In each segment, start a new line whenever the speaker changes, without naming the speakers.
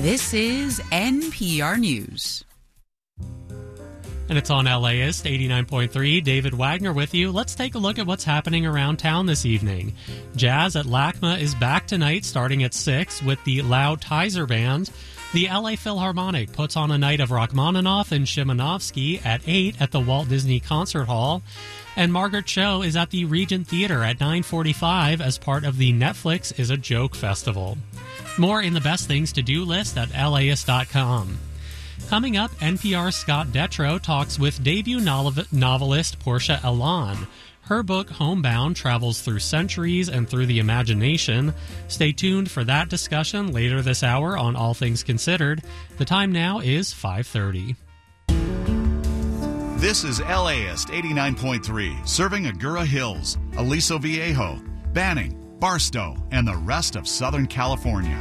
This is NPR News.
And it's on LAist 89.3. David Wagner with you. Let's take a look at what's happening around town this evening. Jazz at LACMA is back tonight starting at 6 with the Loud Tizer Band. The LA Philharmonic puts on a night of Rachmaninoff and Szymanowski at 8 at the Walt Disney Concert Hall. And Margaret Cho is at the Regent Theater at 9:45 as part of the Netflix is a Joke Festival. More in the best things to do list at LAist.com. Coming up, NPR's Scott Detrow talks with debut novelist Portia Elan. Her book, Homebound, travels through centuries and through the imagination. Stay tuned for that discussion later this hour on All Things Considered. The time now is 5:30.
This is LAist 89.3, serving Agoura Hills, Aliso Viejo, Banning, Barstow, and the rest of Southern California.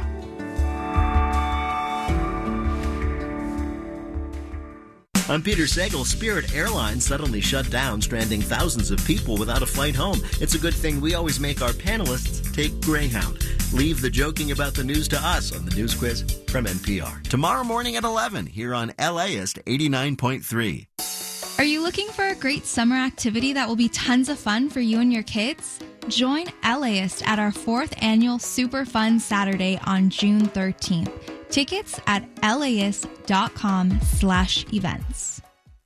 I'm Peter Sagal. Spirit Airlines suddenly shut down, stranding thousands of people without a flight home. It's a good thing we always make our panelists take Greyhound. Leave the joking about the news to us on the News Quiz from NPR. Tomorrow morning at 11 here on LAist 89.3.
Are you looking for a great summer activity that will be tons of fun for you and your kids? Join LAist at our 4th annual Super Fun Saturday on June 13th. Tickets at laist.com/events.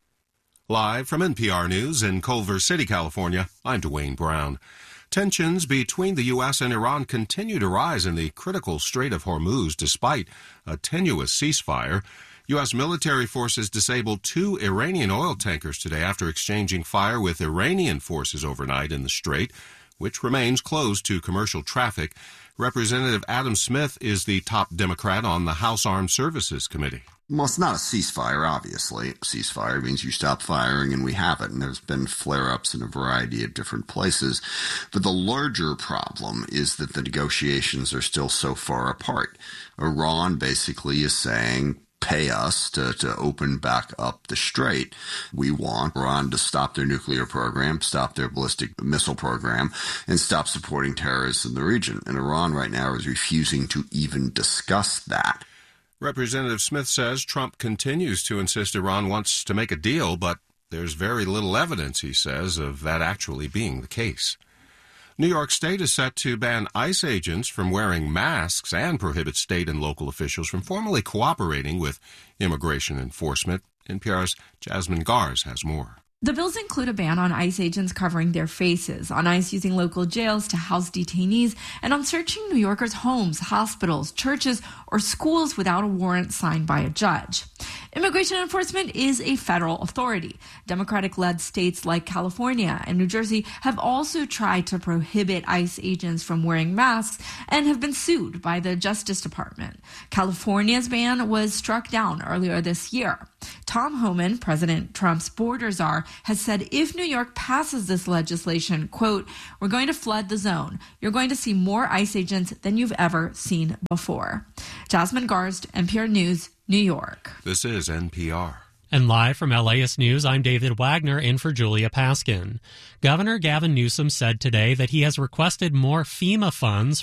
Live from NPR News in Culver City, California, I'm Dwayne Brown. Tensions between the U.S. and Iran continue to rise in the critical Strait of Hormuz despite a tenuous ceasefire. U.S. military forces disabled 2 Iranian oil tankers today after exchanging fire with Iranian forces overnight in the strait, which remains closed to commercial traffic. Representative Adam Smith is the top Democrat on the House Armed Services Committee.
Well, it's not a ceasefire, obviously. Ceasefire means you stop firing, and we have it. And there's been flare-ups in a variety of different places. But the larger problem is that the negotiations are still so far apart. Iran basically is saying, pay us to open back up the strait. We want Iran to stop their nuclear program, stop their ballistic missile program, and stop supporting terrorists in the region. And Iran right now is refusing to even discuss that.
Representative Smith says Trump continues to insist Iran wants to make a deal, but there's very little evidence, he says, of that actually being the case. New York State is set to ban ICE agents from wearing masks and prohibit state and local officials from formally cooperating with immigration enforcement. NPR's Jasmine Gars has more.
The bills include a ban on ICE agents covering their faces, on ICE using local jails to house detainees, and on searching New Yorkers' homes, hospitals, churches, or schools without a warrant signed by a judge. Immigration enforcement is a federal authority. Democratic-led states like California and New Jersey have also tried to prohibit ICE agents from wearing masks and have been sued by the Justice Department. California's ban was struck down earlier this year. Tom Homan, President Trump's border czar, has said if New York passes this legislation, quote, we're going to flood the zone. You're going to see more ICE agents than you've ever seen before. Jasmine Garst, NPR News, New York.
This is NPR.
And live from LAist News, I'm David Wagner in for Julia Paskin. Governor Gavin Newsom said today that he has requested more FEMA funds